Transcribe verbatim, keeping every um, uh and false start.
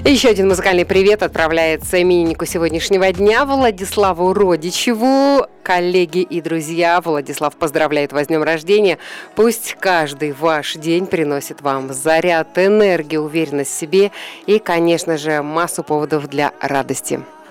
Еще один музыкальный привет отправляется имениннику сегодняшнего дня Владиславу Родичеву. Коллеги и друзья, Владислав поздравляет вас с днем рождения. Пусть каждый ваш день приносит вам заряд, энергию, уверенность в себе и, конечно же, массу поводов для радости.